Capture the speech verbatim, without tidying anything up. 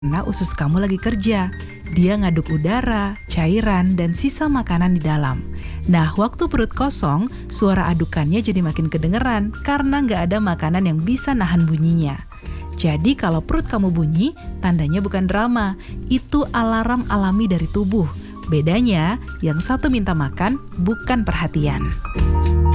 Karena usus kamu lagi kerja. Dia ngaduk udara, cairan, dan sisa makanan di dalam. Nah, waktu perut kosong, suara adukannya jadi makin kedengeran karena nggak ada makanan yang bisa nahan bunyinya. Jadi kalau perut kamu bunyi, tandanya bukan drama. Itu alarm alami dari tubuh. Bedanya, yang satu minta makan, bukan perhatian.